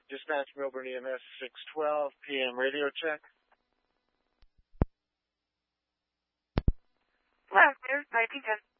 Dispatch Melbourne EMS 612 PM radio check. Hello, there's Piping 10.